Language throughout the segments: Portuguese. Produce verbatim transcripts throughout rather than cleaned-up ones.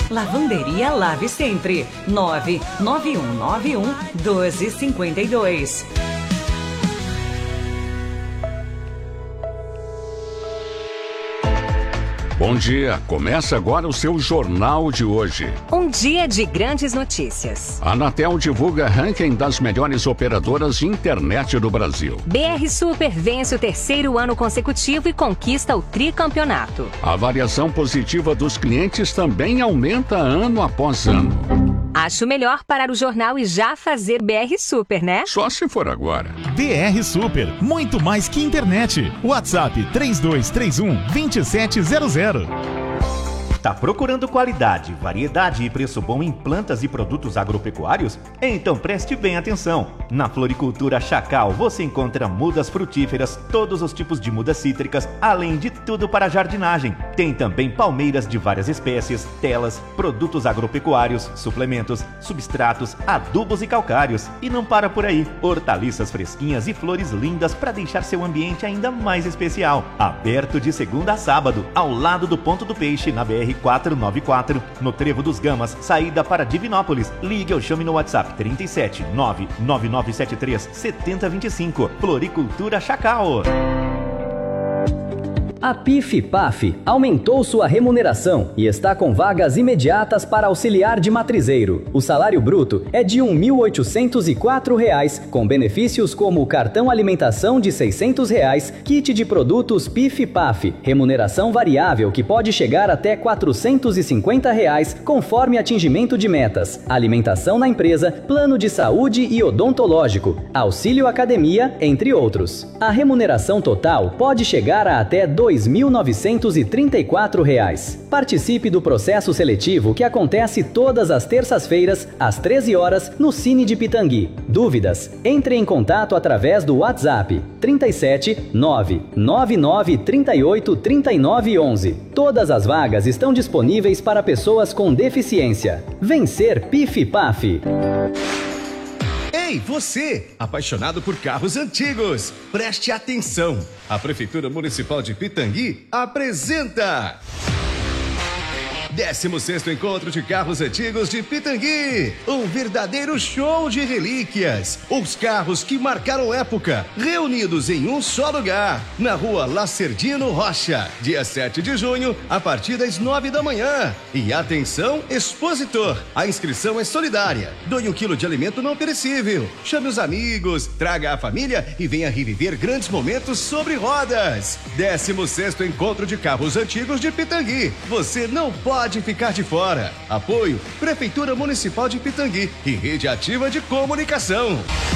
Lavanderia Lave Sempre. nove nove um nove um doze cinquenta e dois. Bom dia, começa agora o seu Jornal de hoje. Um dia de grandes notícias. A Anatel divulga ranking das melhores operadoras de internet do Brasil. B R Super vence o terceiro ano consecutivo e conquista o tricampeonato. A avaliação positiva dos clientes também aumenta ano após ano. Acho melhor parar o jornal e já fazer B R Super, né? Só se for agora. B R Super, muito mais que internet. WhatsApp três dois três um, dois sete zero zero. Tá procurando qualidade, variedade e preço bom em plantas e produtos agropecuários? Então preste bem atenção. Na Floricultura Chacal você encontra mudas frutíferas, todos os tipos de mudas cítricas, além de tudo para jardinagem. Tem também palmeiras de várias espécies, telas, produtos agropecuários, suplementos, substratos, adubos e calcários. E não para por aí. Hortaliças fresquinhas e flores lindas para deixar seu ambiente ainda mais especial. Aberto de segunda a sábado, ao lado do Ponto do Peixe, na B R quatrocentos e noventa e quatro, no Trevo dos Gamas, saída para Divinópolis. Ligue ou chame no WhatsApp trinta e sete, nove nove nove sete três, sete zero dois cinco. Floricultura Chacal. A PIF-PAF aumentou sua remuneração e está com vagas imediatas para auxiliar de matrizeiro. O salário bruto é de um mil oitocentos e quatro reais, com benefícios como cartão alimentação de seiscentos reais, kit de produtos PIF-PAF, remuneração variável que pode chegar até quatrocentos e cinquenta reais, conforme atingimento de metas, alimentação na empresa, plano de saúde e odontológico, auxílio academia, entre outros. A remuneração total pode chegar a até dois mil novecentos e trinta e quatro reais. Participe do processo seletivo que acontece todas as terças-feiras, às treze horas, no Cine de Pitangui. Dúvidas? Entre em contato através do WhatsApp trinta e sete, nove nove nove, trinta e oito, trinta e nove, onze. Todas as vagas estão disponíveis para pessoas com deficiência. Vencer PIF-PAF. Ei, você, apaixonado por carros antigos, preste atenção. A Prefeitura Municipal de Pitangui apresenta décimo sexto Encontro de Carros Antigos de Pitangui. Um verdadeiro show de relíquias. Os carros que marcaram época, reunidos em um só lugar. Na rua Lacerdino Rocha, dia sete de junho, a partir das nove da manhã. E atenção, expositor, a inscrição é solidária. Doe um quilo de alimento não perecível. Chame os amigos, traga a família e venha reviver grandes momentos sobre rodas. décimo sexto Encontro de Carros Antigos de Pitangui. Você não pode ficar de fora. Apoio Prefeitura Municipal de Pitangui e Rede Ativa de Comunicação.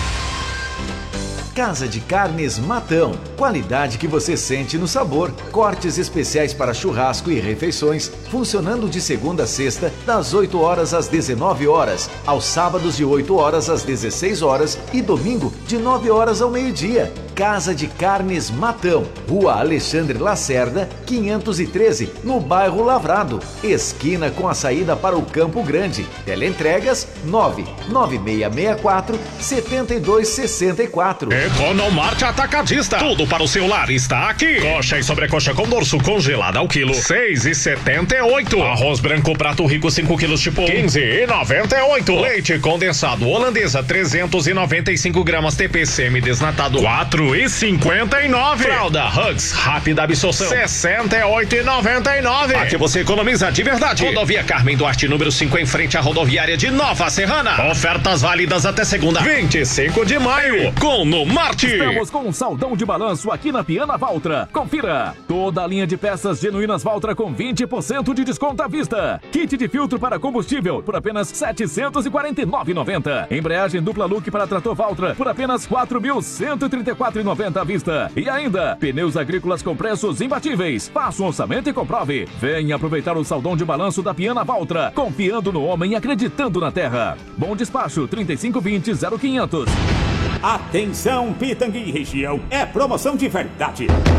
Casa de Carnes Matão. Qualidade que você sente no sabor. Cortes especiais para churrasco e refeições, funcionando de segunda a sexta, das oito horas às dezenove horas, aos sábados de oito horas às dezesseis horas e domingo de nove horas ao meio-dia. Casa de Carnes Matão, Rua Alexandre Lacerda, quinhentos e treze, no bairro Lavrado, esquina com a saída para o Campo Grande. Teleentregas nove nove seis seis quatro, sete dois seis quatro. Economarte Atacadista. Tudo para o seu lar está aqui. Coxa e sobrecoxa com dorso congelada ao quilo, seis e setenta e oito. Arroz branco prato rico cinco quilos tipo quinze e noventa e oito. Leite condensado holandesa trezentos e noventa e cinco gramas T P semi-desnatado quatro e cinquenta e nove. Fralda Hugs rápida absorção sessenta e oito e noventa e nove. Aqui você economiza de verdade. Rodovia Carmen Duarte número cinco em frente à rodoviária de Nova Serrana. Ofertas válidas até segunda, vinte e cinco de maio. Com no Marte. Estamos com um saldão de balanço aqui na Piana Valtra. Confira. Toda a linha de peças genuínas Valtra com vinte por cento de desconto à vista. Kit de filtro para combustível por apenas setecentos e quarenta e nove reais e noventa centavos. Embreagem dupla look para trator Valtra por apenas quatro mil cento e trinta e quatro reais e noventa centavos à vista. E ainda, pneus agrícolas com preços imbatíveis. Faça um orçamento e comprove. Venha aproveitar o saldão de balanço da Piana Valtra. Confiando no homem e acreditando na terra. Bom despacho, trinta e cinco vinte, zero quinhentos. Atenção, Pitangui região, é promoção de verdade.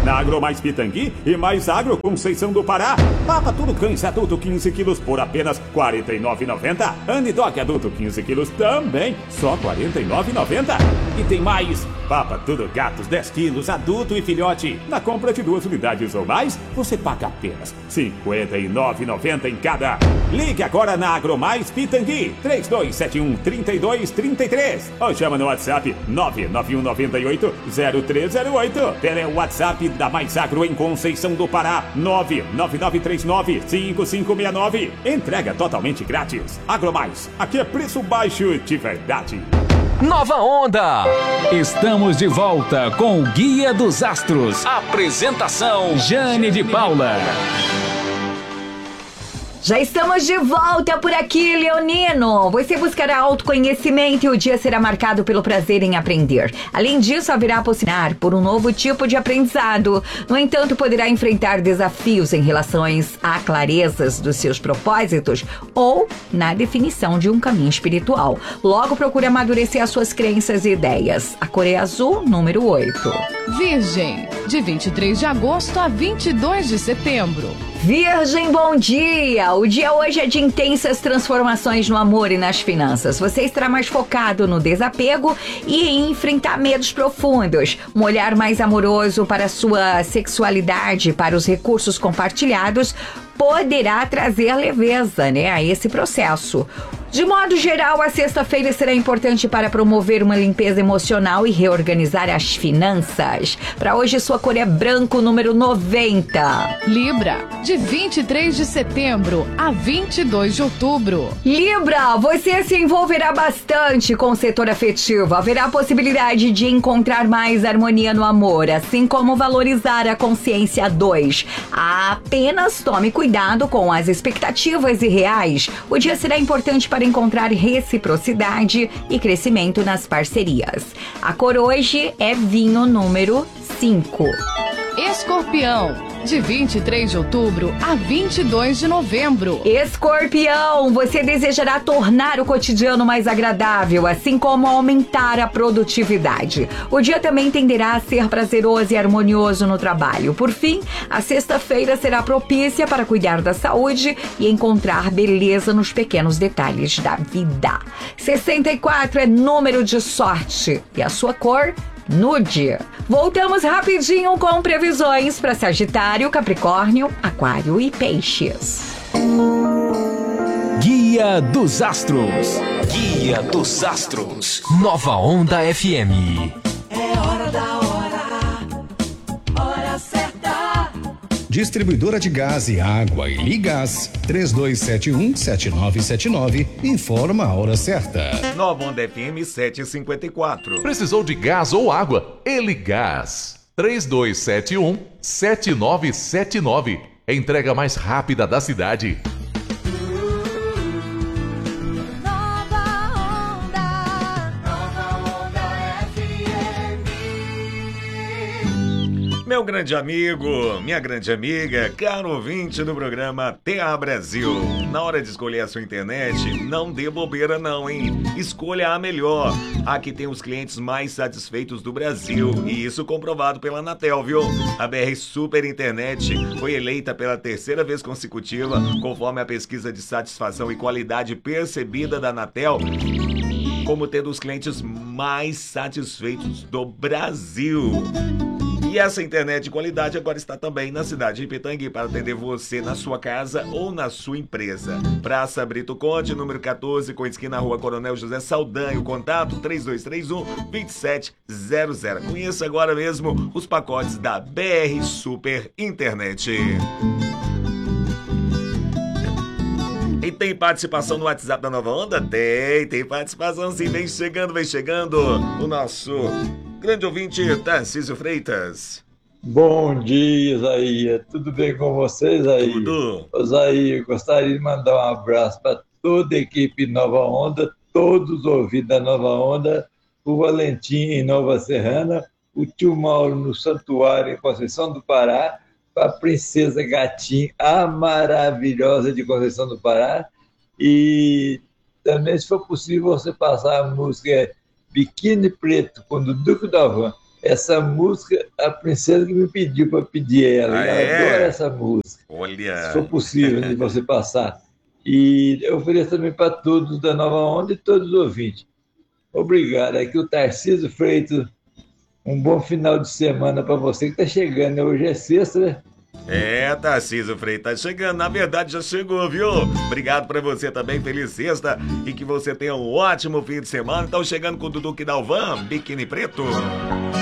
Na Agromais Pitangui e Mais Agro Conceição do Pará. Papa Tudo Cães adulto quinze quilos por apenas quarenta e nove reais e noventa centavos. Anidog adulto quinze quilos também, só quarenta e nove reais e noventa centavos. E tem mais. Papa Tudo Gatos dez quilos adulto e filhote. Na compra de duas unidades ou mais, você paga apenas cinquenta e nove reais e noventa centavos em cada. Ligue agora na Agromais Pitangui, três dois sete um, três dois três três. Ou chama no WhatsApp nove nove um nove oito zero três zero oito. Tele WhatsApp da Mais Agro em Conceição do Pará, nove nove nove três nove cinco cinco seis nove. Entrega totalmente grátis. Agromais, aqui é preço baixo de verdade. Nova Onda. Estamos de volta com o Guia dos Astros. Apresentação Jane de Paula. Já estamos de volta por aqui, Leonino. Você buscará autoconhecimento e o dia será marcado pelo prazer em aprender. Além disso, haverá a possibilidade por um novo tipo de aprendizado. No entanto, poderá enfrentar desafios em relação a clarezas dos seus propósitos ou na definição de um caminho espiritual. Logo, procure amadurecer as suas crenças e ideias. A cor é azul, número oito. Virgem, de vinte e três de agosto a vinte e dois de setembro. Virgem, bom dia! O dia hoje é de intensas transformações no amor e nas finanças. Você estará mais focado no desapego e em enfrentar medos profundos. Um olhar mais amoroso para a sua sexualidade, para os recursos compartilhados, poderá trazer leveza, né, a esse processo. De modo geral, a sexta-feira será importante para promover uma limpeza emocional e reorganizar as finanças. Para hoje, sua cor é branco, número noventa. Libra, de vinte e três de setembro a vinte e dois de outubro. Libra, você se envolverá bastante com o setor afetivo. Haverá a possibilidade de encontrar mais harmonia no amor, assim como valorizar a consciência dois. Apenas tome cuidado com as expectativas irreais. O dia será importante para encontrar reciprocidade e crescimento nas parcerias. A cor hoje é vinho, número cinco. Escorpião, de vinte e três de outubro a vinte e dois de novembro. Escorpião, você desejará tornar o cotidiano mais agradável, assim como aumentar a produtividade. O dia também tenderá a ser prazeroso e harmonioso no trabalho. Por fim, a sexta-feira será propícia para cuidar da saúde e encontrar beleza nos pequenos detalhes da vida. sessenta e quatro é número de sorte e a sua cor, nude. Voltamos rapidinho com previsões para Sagitário, Capricórnio, Aquário e Peixes. Guia dos Astros. Guia dos Astros. Nova Onda F M. É hora da hora. Hora certa. Distribuidora de Gás e Água e Ligás, três dois sete um, sete nove sete nove, informa a hora certa. Nova Onda F M setecentos e cinquenta e quatro. Precisou de gás ou água? Eligás, três dois sete um, sete nove sete nove. Entrega mais rápida da cidade. Meu grande amigo, minha grande amiga, caro ouvinte do programa T A Brasil. Na hora de escolher a sua internet, não dê bobeira não, hein? Escolha a melhor. Aqui tem os clientes mais satisfeitos do Brasil. E isso comprovado pela Anatel, viu? A B R Super Internet foi eleita pela terceira vez consecutiva, conforme a pesquisa de satisfação e qualidade percebida da Anatel, como tendo os clientes mais satisfeitos do Brasil. E essa internet de qualidade agora está também na cidade de Pitangui para atender você na sua casa ou na sua empresa. Praça Brito Conde, número quatorze, com esquina na Rua Coronel José Saldanha. O contato três dois três um, dois sete zero zero. Conheça agora mesmo os pacotes da B R Super Internet. E tem participação no WhatsApp da Nova Onda? Tem, tem participação sim. Vem chegando, vem chegando o nosso grande ouvinte, Tarcísio Freitas. Bom dia, Isaías. Tudo bem com vocês aí? Tudo. Isaías, gostaria de mandar um abraço para toda a equipe Nova Onda, todos os ouvintes da Nova Onda, o Valentim em Nova Serrana, o tio Mauro no Santuário em Conceição do Pará, para a Princesa Gatinho, a maravilhosa de Conceição do Pará, e também, se for possível, você passar a música Biquíni Preto, com o Duque da Van, Essa música, a princesa que me pediu para pedir ela. Ah, ela é? adora essa música. Olha. Se for possível de você passar. E eu ofereço também para todos da Nova Onda e todos os ouvintes. Obrigado. Aqui o Tarcísio Freitas. Um bom final de semana para você que está chegando. Hoje é sexta, né? É, Tarcísio Freitas chegando, na verdade já chegou, viu? Obrigado pra você também, feliz sexta e que você tenha um ótimo fim de semana. Então chegando com o Dudu Kidalvan, Biquíni Preto.